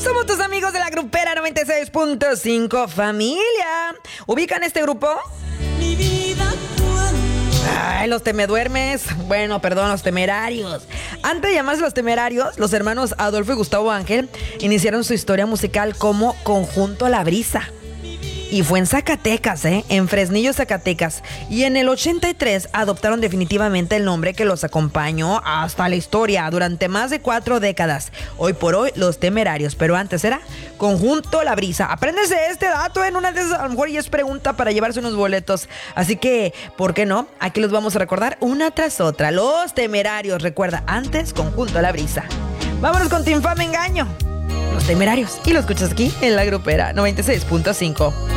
Somos tus amigos de la Grupera 96.5. Familia, ¿ubican este grupo? Mi vida Ay, los temeduermes. Bueno, perdón, los temerarios. Antes de llamarse los temerarios, los hermanos Adolfo y Gustavo Ángel iniciaron su historia musical como Conjunto La Brisa. Y fue en Zacatecas, en Fresnillo, Zacatecas. Y en el 83 adoptaron definitivamente el nombre que los acompañó hasta la historia durante más de 4 décadas. Hoy por hoy, Los Temerarios. Pero antes era Conjunto La Brisa. Apréndese este dato, en una de esas a lo mejor ya es pregunta para llevarse unos boletos. Así que, ¿por qué no? Aquí los vamos a recordar una tras otra. Los Temerarios. Recuerda, antes Conjunto La Brisa. Vámonos con Tu Infame Engaño. Los Temerarios. Y lo escuchas aquí en la Grupera 96.5.